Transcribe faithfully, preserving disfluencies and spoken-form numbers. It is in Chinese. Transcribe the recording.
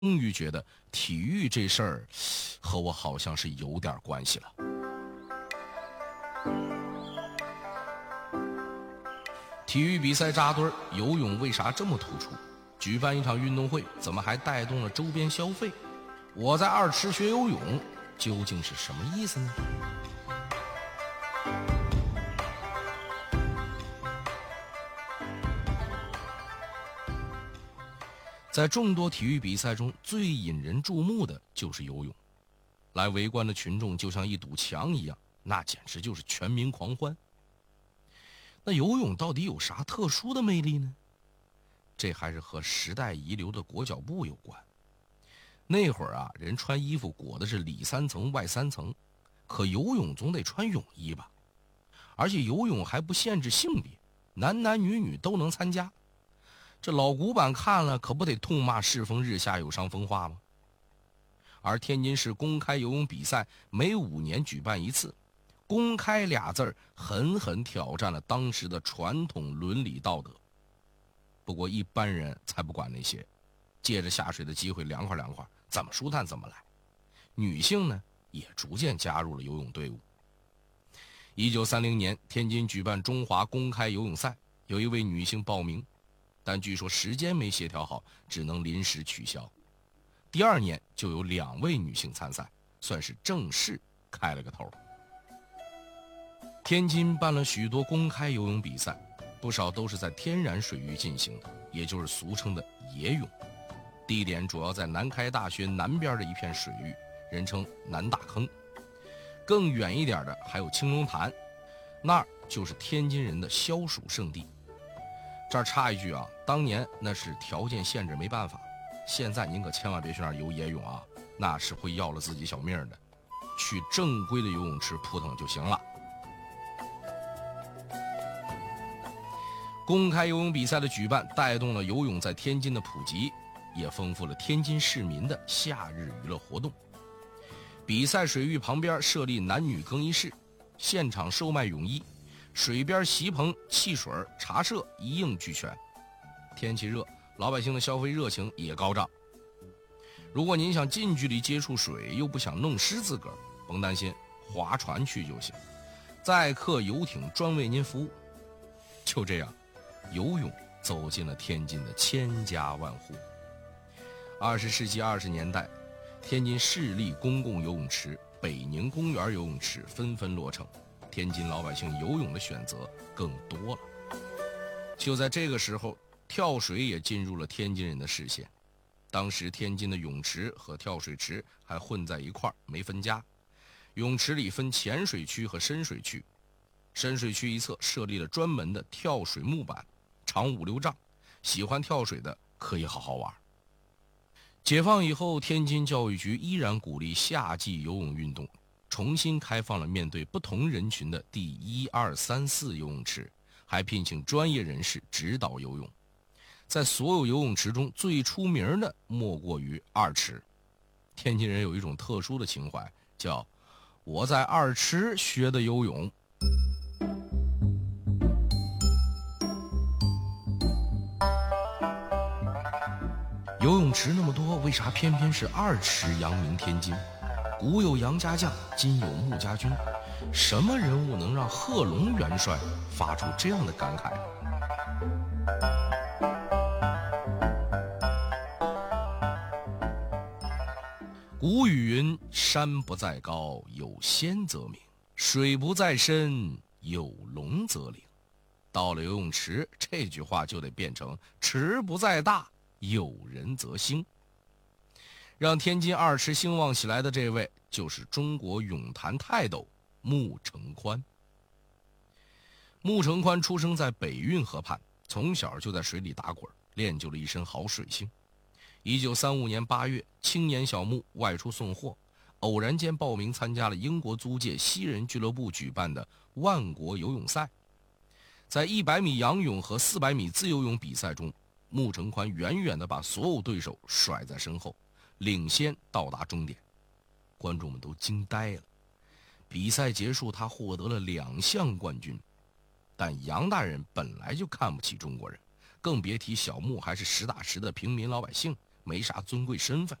于觉得体育这事儿和我好像是有点关系了。体育比赛扎堆儿，游泳为啥这么突出？举办一场运动会，怎么还带动了周边消费？我在二池学游泳，究竟是什么意思呢？在众多体育比赛中，最引人注目的就是游泳。来围观的群众就像一堵墙一样，那简直就是全民狂欢。那游泳到底有啥特殊的魅力呢？这还是和时代遗留的裹脚布有关。那会儿啊，人穿衣服裹的是里三层外三层，可游泳总得穿泳衣吧？而且游泳还不限制性别，男男女女都能参加。这老古板看了可不得痛骂世风日下有伤风化吗？而天津市公开游泳比赛每五年举办一次，公开俩字儿狠狠挑战了当时的传统伦理道德。不过一般人才不管那些，借着下水的机会凉快凉快，怎么舒坦怎么来。女性呢，也逐渐加入了游泳队伍。一九三零年，天津举办中华公开游泳赛，有一位女性报名，但据说时间没协调好，只能临时取消。第二年就有两位女性参赛，算是正式开了个头。天津办了许多公开游泳比赛，不少都是在天然水域进行的，也就是俗称的野泳。地点主要在南开大学南边的一片水域，人称南大坑。更远一点的还有青龙潭，那儿就是天津人的消暑圣地。这儿插一句啊，当年那是条件限制没办法，现在您可千万别去那儿游野泳啊，那是会要了自己小命的。去正规的游泳池扑腾就行了。公开游泳比赛的举办带动了游泳在天津的普及，也丰富了天津市民的夏日娱乐活动。比赛水域旁边设立男女更衣室，现场售卖泳衣，水边席棚、汽水、茶社一应俱全。天气热，老百姓的消费热情也高涨。如果您想近距离接触水，又不想弄湿自个儿，甭担心，划船去就行，载客游艇专为您服务。就这样，游泳走进了天津的千家万户。二十世纪二十年代，天津市立公共游泳池、北宁公园游泳池纷纷落成，天津老百姓游泳的选择更多了。就在这个时候，跳水也进入了天津人的视线。当时天津的泳池和跳水池还混在一块儿，没分家。泳池里分浅水区和深水区，深水区一侧设立了专门的跳水木板，长五六丈，喜欢跳水的可以好好玩。解放以后，天津教育局依然鼓励夏季游泳运动，重新开放了面对不同人群的第一二三四游泳池，还聘请专业人士指导游泳。在所有游泳池中最出名的莫过于二池。天津人有一种特殊的情怀，叫我在二池学的游泳。游泳池那么多，为啥偏偏是二池扬名天津？古有杨家将，今有穆家军，什么人物能让贺龙元帅发出这样的感慨？古语云：山不在高，有仙则名；水不在深，有龙则灵。到了游泳池，这句话就得变成：池不在大，有人则兴。让天津二池兴旺起来的这位，就是中国泳坛泰斗穆成宽。穆成宽出生在北运河畔，从小就在水里打滚，练就了一身好水性。一九三五年八月，青年小穆外出送货，偶然间报名参加了英国租界西人俱乐部举办的万国游泳赛。在一百米仰泳和四百米自由泳比赛中，穆成宽远远地把所有对手甩在身后，领先到达终点。观众们都惊呆了。比赛结束，他获得了两项冠军。但杨大人本来就看不起中国人，更别提小穆还是实打实的平民老百姓， 没啥尊贵身份。